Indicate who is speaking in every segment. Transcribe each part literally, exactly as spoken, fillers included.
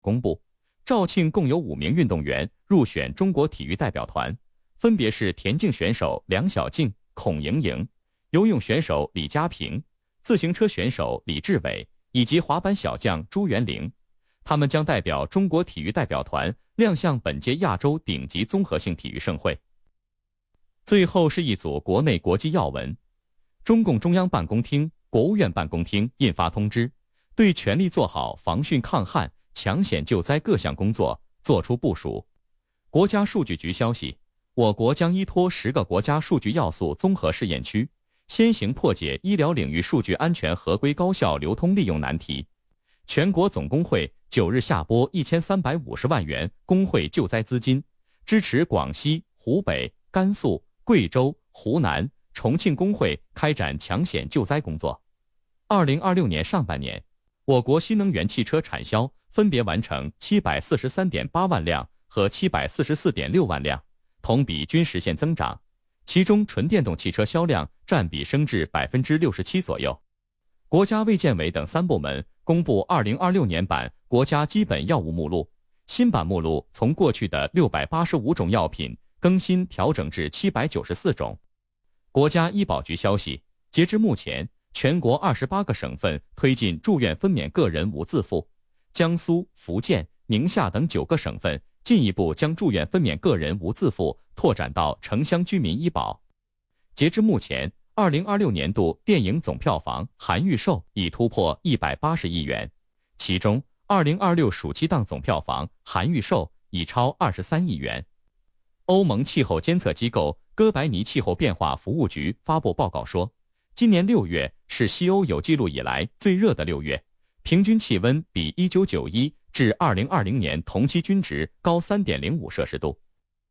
Speaker 1: 公布，肇庆共有五名运动员入选中国体育代表团，分别是田径选手梁晓静、孔莹莹、游泳选手李佳平、自行车选手李志伟以及滑板小将朱元玲。他们将代表中国体育代表团亮相本届亚洲顶级综合性体育盛会。最后是一组国内国际要闻。中共中央办公厅、国务院办公厅印发通知，对全力做好防汛抗旱、抢险救灾各项工作作出部署。国家数据局消息，我国将依托十个国家数据要素综合试验区，先行破解医疗领域数据安全合规高效流通利用难题。全国总工会九日下拨一千三百五十万元工会救灾资金，支持广西、湖北、甘肃、贵州、湖南、重庆工会开展抢险救灾工作。二零二六年上半年，我国新能源汽车产销分别完成七百四十三点八万辆和七百四十四点六万辆，同比均实现增长，其中纯电动汽车销量占比升至百分之六十七左右。国家卫健委等三部门公布二零二六年版国家基本药物目录，新版目录从过去的六百八十五种药品更新调整至七百九十四种。国家医保局消息，截至目前，全国二十八个省份推进住院分娩个人无自付，江苏、福建、宁夏等九个省份进一步将住院分娩个人无自付拓展到城乡居民医保。截至目前，二零二六年度电影总票房含预售已突破一百八十亿元，其中二零二六暑期档总票房含预售已超二十三亿元。欧盟气候监测机构哥白尼气候变化服务局发布报告说，今年六月是西欧有记录以来最热的六月，平均气温比一九九一至二零二零年同期均值高 三点零五摄氏度。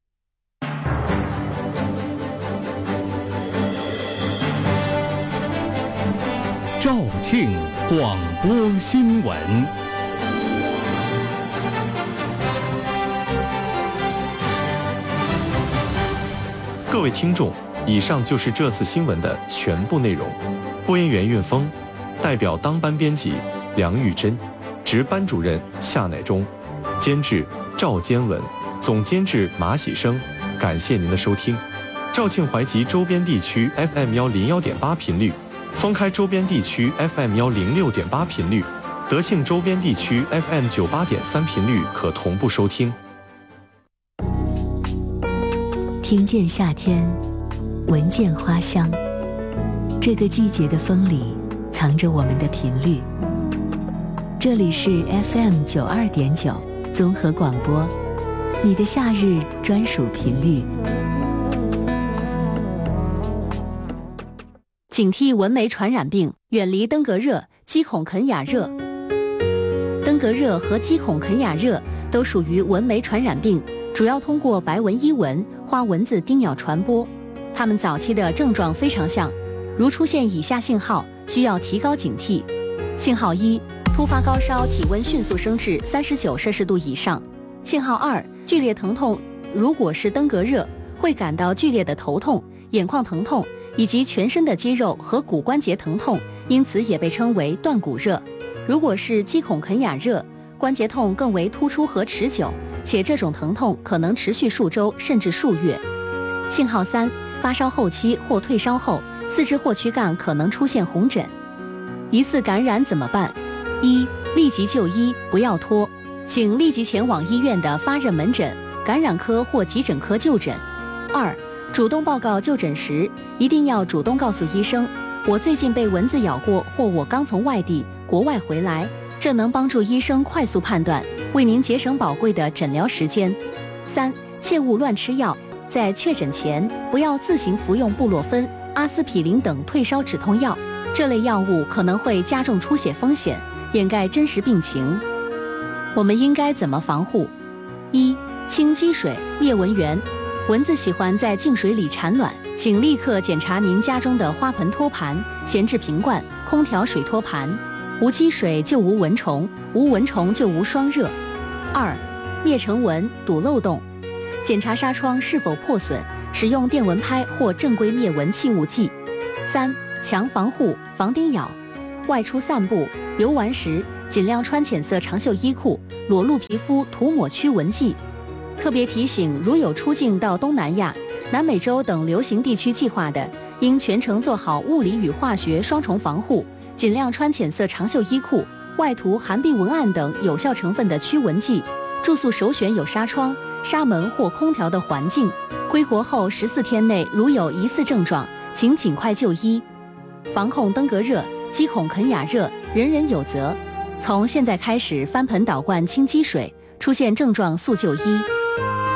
Speaker 2: 肇庆广播新闻。
Speaker 3: 各位听众，以上就是这次新闻的全部内容。播音员运峰，代表当班编辑梁玉珍，值班主任夏乃忠，监制赵坚文，总监制马喜生。感谢您的收听。肇庆怀集周边地区 F M 一零一点八频率，封开周边地区 F M 一零六点八频率，德庆周边地区 F M 九八点三频率可同步收听。
Speaker 4: 听见夏天，闻见花香，这个季节的风里藏着我们的频率。这里是 F M 九二点九综合广播，你的夏日专属频率。
Speaker 5: 警惕蚊媒传染病，远离登革热、鸡孔肯雅热。登革热和鸡孔肯雅热都属于蚊媒传染病，主要通过白纹伊蚊、花蚊子叮咬传播。它们早期的症状非常像，如出现以下信号，需要提高警惕。信号一，突发高烧，体温迅速升至三十九摄氏度以上。信号二，剧烈疼痛，如果是登革热，会感到剧烈的头痛、眼眶疼痛以及全身的肌肉和骨关节疼痛，因此也被称为断骨热。如果是鸡孔肯雅热，关节痛更为突出和持久，且这种疼痛可能持续数周甚至数月。信号三，发烧后期或退烧后，四肢或躯干可能出现红疹。疑似感染怎么办？一、立即就医，不要拖，请立即前往医院的发热门诊、感染科或急诊科就诊。二、主动报告就诊时，一定要主动告诉医生，我最近被蚊子咬过，或我刚从外地、国外回来，这能帮助医生快速判断，为您节省宝贵的诊疗时间。三、切勿乱吃药，在确诊前不要自行服用布洛芬、阿司匹林等退烧止痛药，这类药物可能会加重出血风险，掩盖真实病情。我们应该怎么防护？一、清积水，灭蚊源。蚊子喜欢在净水里产卵，请立刻检查您家中的花盆托盘、闲置瓶罐、空调水托盘。无积水就无蚊虫，无蚊虫就无霜热。二、灭尘蚊，堵漏洞。检查纱窗是否破损，使用电蚊拍或正规灭蚊气雾剂。三、强防护，防叮咬。外出散步、游玩时， 尽量穿浅色长袖衣裤，裸露皮肤涂抹驱蚊剂。特别提醒，如有出境到东南亚、南美洲等流行地区计划的，应全程做好物理与化学双重防护，尽量穿浅色长袖衣裤，外涂含并文案等有效成分的驱蚊剂。住宿首选有纱窗、纱门或空调的环境。归国后十四天内如有疑似症状，请尽快就医。防控登革热、积孔肯雅热，人人有责。从现在开始翻盆倒罐清积水，出现症状速就医。